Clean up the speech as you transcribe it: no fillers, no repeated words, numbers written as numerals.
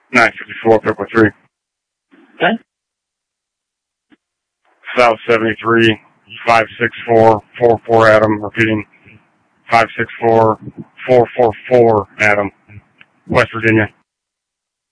954, Pickle 3. Okay. South 73, 56444 Adam, repeating 564-444 Adam, West Virginia.